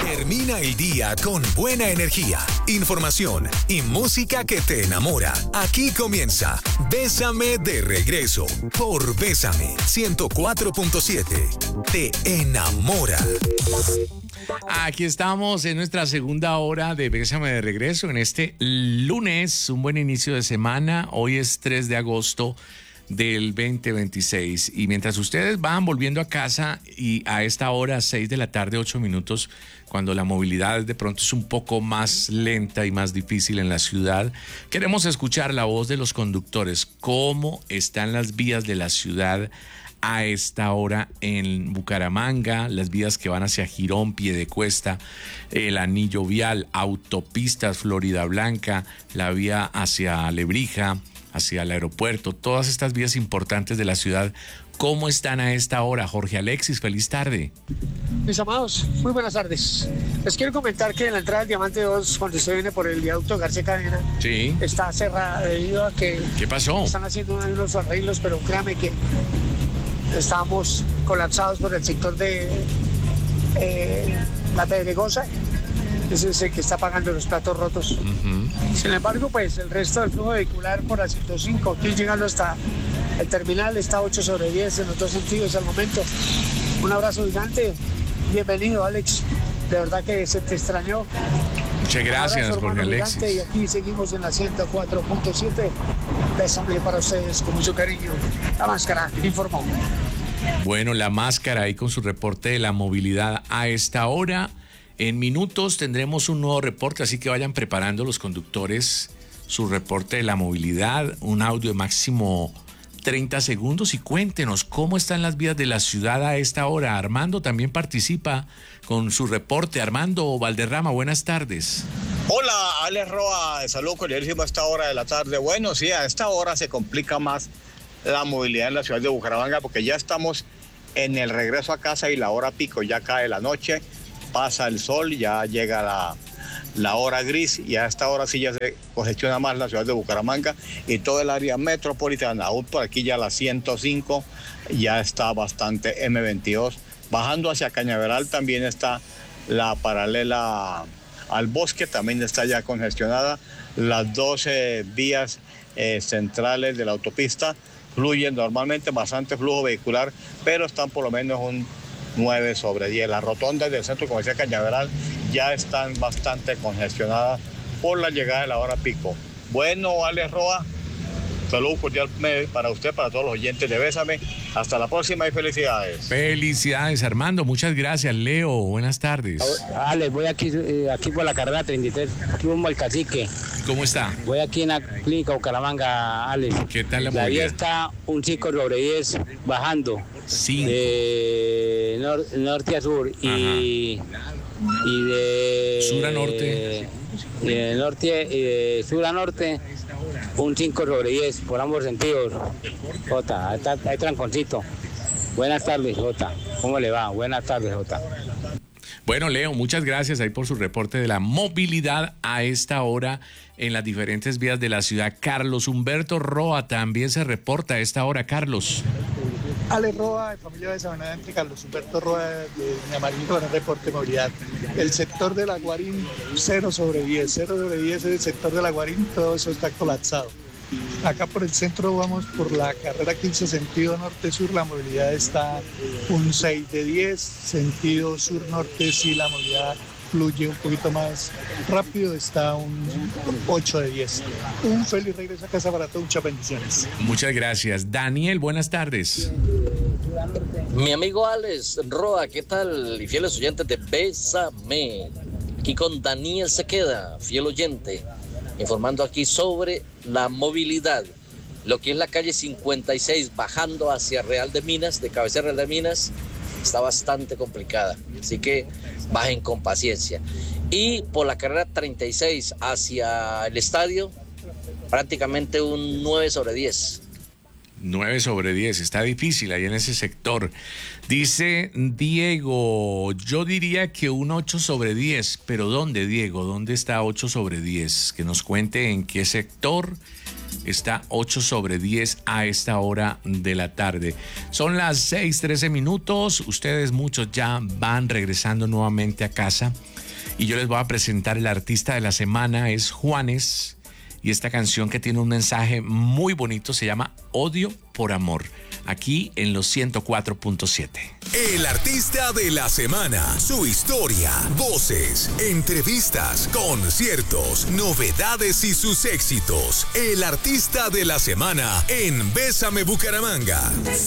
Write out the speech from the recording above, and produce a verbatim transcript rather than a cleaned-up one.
Termina el día con buena energía, información y música que te enamora. Aquí comienza Bésame de Regreso por Bésame ciento cuatro punto siete. Te enamora. Aquí estamos en nuestra segunda hora de Bésame de Regreso en este lunes, un buen inicio de semana. Hoy es tres de agosto del veinte veintiséis y mientras ustedes van volviendo a casa y a esta hora, seis de la tarde, ocho minutos, cuando la movilidad de pronto es un poco más lenta y más difícil en la ciudad, queremos escuchar la voz de los conductores. ¿Cómo están las vías de la ciudad a esta hora en Bucaramanga? Las vías que van hacia Girón, Piedecuesta, el anillo vial, autopistas, Florida Blanca, la vía hacia Lebrija, hacia el aeropuerto, todas estas vías importantes de la ciudad. ¿Cómo están a esta hora? Jorge Alexis, feliz tarde. Mis amados, muy buenas tardes. Les quiero comentar que en la entrada del Diamante dos, cuando usted viene por el viaducto García Cadena, sí, está cerrada debido a que... ¿Qué pasó? Están haciendo unos arreglos, pero créame que estamos colapsados por el sector de eh, la Pedregosa. Ese es el que está pagando los platos rotos. Uh-huh. Sin embargo, pues el resto del flujo vehicular por la ciento cinco, aquí llegando hasta el terminal, está ocho sobre diez en los dos sentidos al momento. Un abrazo gigante. Bienvenido, Alex. De verdad que se te extrañó. Muchas gracias, Jorge Alexis. Y aquí seguimos en la ciento cuatro punto siete. Bésame para ustedes con mucho cariño. La Máscara informó. Bueno, La Máscara ahí con su reporte de la movilidad a esta hora. En minutos tendremos un nuevo reporte, así que vayan preparando los conductores su reporte de la movilidad, un audio de máximo treinta segundos, y cuéntenos cómo están las vías de la ciudad a esta hora. Armando también participa con su reporte. Armando Valderrama, buenas tardes. Hola, Alex Roa, de salud cordialísimo a esta hora de la tarde. Bueno, sí, a esta hora se complica más la movilidad en la ciudad de Bucaramanga porque ya estamos en el regreso a casa y la hora pico, ya cae la noche. Pasa el sol, ya llega la, la hora gris y a esta hora sí ya se congestiona más la ciudad de Bucaramanga y todo el área metropolitana. Aún por aquí ya la ciento cinco ya está bastante eme veintidós. Bajando hacia Cañaveral también está la paralela al Bosque, también está ya congestionada. Las doce vías eh, centrales de la autopista fluyen normalmente, bastante flujo vehicular, pero están por lo menos un nueve sobre diez. Las rotondas del centro comercial Cañaveral ya están bastante congestionadas por la llegada de la hora pico. Bueno, Alex Roa, salud cordial para usted, para todos los oyentes de Bésame. Hasta la próxima y felicidades. Felicidades, Armando. Muchas gracias. Leo, buenas tardes. Alex, voy aquí, eh, aquí por la carrera treinta y tres, aquí rumbo al Cacique. ¿Cómo está? Voy aquí en la clínica Bucaramanga, Alex. ¿Qué tal la movilidad? movilidad? Ahí está un chico sobre diez bajando. Sí. De nor, norte a sur y, y de... Sur a norte. Y de norte y de sur a norte, un cinco sobre diez por ambos sentidos. Jota, ahí está, hay tranconcito. Buenas tardes, Jota. ¿Cómo le va? Buenas tardes, Jota. Bueno, Leo, muchas gracias ahí por su reporte de la movilidad a esta hora en las diferentes vías de la ciudad. Carlos Humberto Roa también se reporta a esta hora. Carlos. Ale Roa, de familia de Sabanadante, Carlos Humberto Roa de Ñamarillo, con el reporte de movilidad. El sector de La Guarín, cero sobre diez, cero sobre diez es el sector de La Guarín, todo eso está colapsado. Acá por el centro vamos por la carrera quince, sentido norte-sur, la movilidad está un seis de diez, sentido sur-norte, sí, la movilidad fluye un poquito más rápido, está un ocho de diez. Un feliz regreso a casa para todos, muchas bendiciones. Muchas gracias. Daniel, buenas tardes. Mi amigo Alex Roa, ¿qué tal? Y fieles oyentes de Bésame. Aquí con Daniel Sequeda, fiel oyente, informando aquí sobre la movilidad. Lo que es la calle cincuenta y seis bajando hacia Real de Minas, de cabecera Real de Minas, está bastante complicada, así que bajen con paciencia. Y por la carrera treinta y seis hacia el estadio, prácticamente un nueve sobre diez. nueve sobre diez, está difícil ahí en ese sector. Dice Diego, yo diría que un ocho sobre diez, pero ¿dónde, Diego? ¿Dónde está ocho sobre diez? Que nos cuente en qué sector está ocho sobre diez a esta hora de la tarde. Son las seis trece minutos. Ustedes muchos ya van regresando nuevamente a casa. Y yo les voy a presentar el artista de la semana. Es Juanes. Y esta canción que tiene un mensaje muy bonito se llama Odio por Amor. Aquí en los ciento cuatro punto siete. El artista de la semana, su historia, voces, entrevistas, conciertos, novedades y sus éxitos. El artista de la semana en Bésame Bucaramanga.